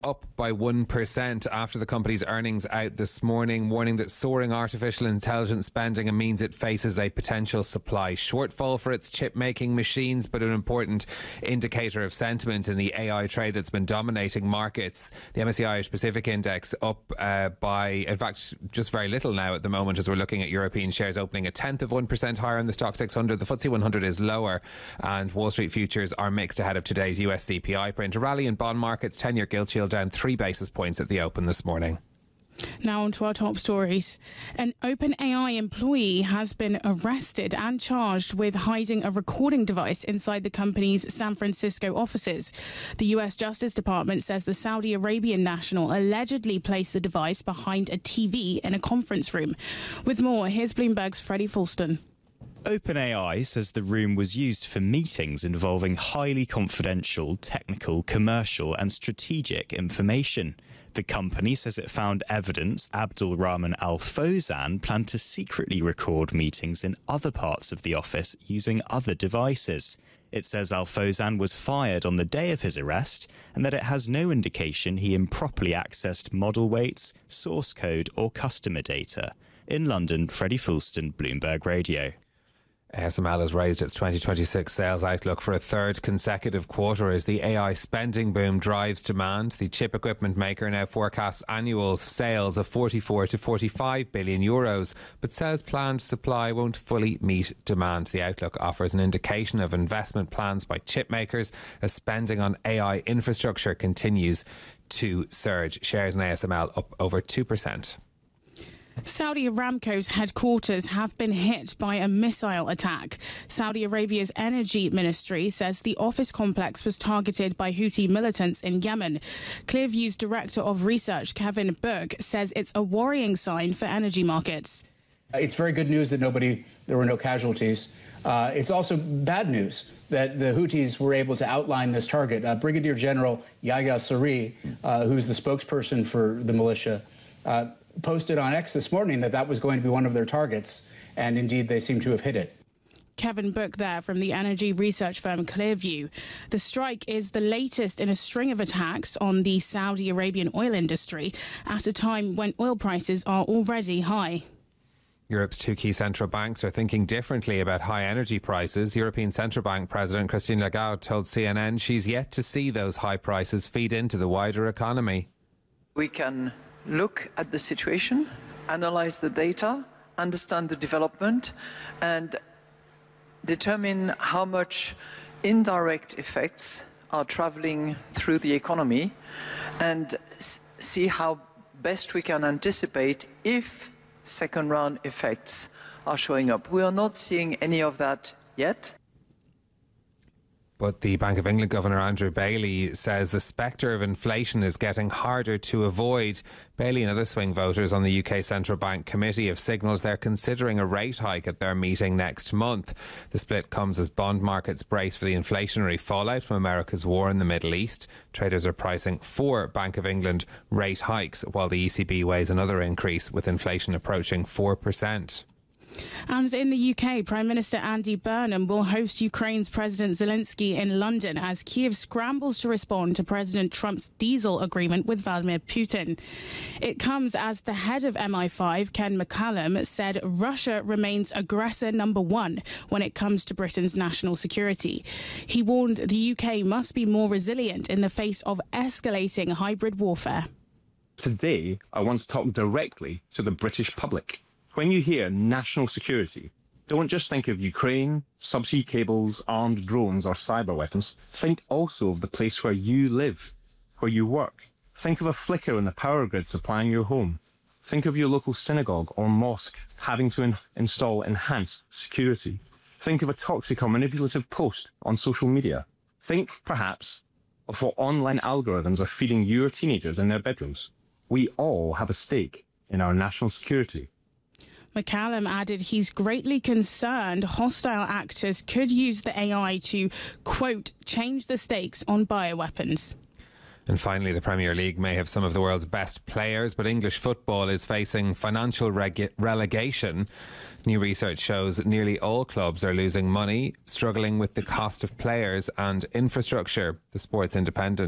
up by 1% after the company's earnings out this morning, warning that soaring artificial intelligence spending means it faces a potential supply shortfall for its chip-making machines, but an important indicator of sentiment in the AI trade that's been dominating markets. The MSCI Irish Pacific Index up by, in fact, just very little now at the moment as we're looking at European shares opening a tenth of 1% higher in the Stock 600. The FTSE 100 is lower, and Wall Street futures are mixed ahead of today's US CPI print. A rally in bond markets, 10-year gilt yield down 3 basis points at the open this morning. Now on to our top stories. An OpenAI employee has been arrested and charged with hiding a recording device inside the company's San Francisco offices. The US Justice Department says the Saudi Arabian national allegedly placed the device behind a TV in a conference room. With more, here's Bloomberg's Freddie Fulston. OpenAI says the room was used for meetings involving highly confidential, technical, commercial and strategic information. The company says it found evidence Abdul Rahman Al Fawzan planned to secretly record meetings in other parts of the office using other devices. It says Al Fawzan was fired on the day of his arrest and that it has no indication he improperly accessed model weights, source code or customer data. In London, Freddie Fulston, Bloomberg Radio. ASML has raised its 2026 sales outlook for a third consecutive quarter as the AI spending boom drives demand. The chip equipment maker now forecasts annual sales of 44 to 45 billion euros, but says planned supply won't fully meet demand. The outlook offers an indication of investment plans by chip makers as spending on AI infrastructure continues to surge. Shares in ASML up over 2%. Saudi Aramco's headquarters have been hit by a missile attack. Saudi Arabia's energy ministry says the office complex was targeted by Houthi militants in Yemen. Clearview's director of research, Kevin Burke, says it's a worrying sign for energy markets. It's very good news that there were no casualties. It's also bad news that the Houthis were able to outline this target. Brigadier General Yahya Saree, who's the spokesperson for the militia, posted on X this morning that was going to be one of their targets, and indeed they seem to have hit it. Kevin Book there from the energy research firm Clearview. The strike is the latest in a string of attacks on the Saudi Arabian oil industry at a time when oil prices are already high. Europe's two key central banks are thinking differently about high energy prices. European Central Bank President Christine Lagarde told CNN she's yet to see those high prices feed into the wider economy. We can look at the situation, analyze the data, understand the development, and determine how much indirect effects are traveling through the economy, and see how best we can anticipate if second-round effects are showing up. We are not seeing any of that yet. But the Bank of England Governor Andrew Bailey says the spectre of inflation is getting harder to avoid. Bailey and other swing voters on the UK Central Bank Committee have signalled they're considering a rate hike at their meeting next month. The split comes as bond markets brace for the inflationary fallout from America's war in the Middle East. Traders are pricing 4 Bank of England rate hikes, while the ECB weighs another increase, with inflation approaching 4%. And in the UK, Prime Minister Andy Burnham will host Ukraine's President Zelensky in London as Kyiv scrambles to respond to President Trump's diesel agreement with Vladimir Putin. It comes as the head of MI5, Ken McCallum, said Russia remains aggressor number one when it comes to Britain's national security. He warned the UK must be more resilient in the face of escalating hybrid warfare. Today, I want to talk directly to the British public. When you hear national security, don't just think of Ukraine, subsea cables, armed drones or cyber weapons. Think also of the place where you live, where you work. Think of a flicker in the power grid supplying your home. Think of your local synagogue or mosque having to install enhanced security. Think of a toxic or manipulative post on social media. Think, perhaps, of what online algorithms are feeding your teenagers in their bedrooms. We all have a stake in our national security. McCallum added he's greatly concerned hostile actors could use the AI to, quote, change the stakes on bioweapons. And finally, the Premier League may have some of the world's best players, but English football is facing financial relegation. New research shows that nearly all clubs are losing money, struggling with the cost of players and infrastructure. The Sports Independent